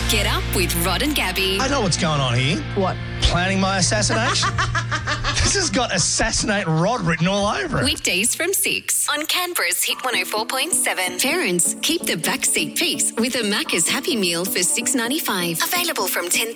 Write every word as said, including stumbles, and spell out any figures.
Get up with Rod and Gabby. I know what's going on here. What? Planning my assassination. This has got assassinate Rod written all over it. Weekdays from six on Canberra's Hit one oh four point seven. Parents, keep the backseat peace with a Macca's Happy Meal for six ninety-five. Available from ten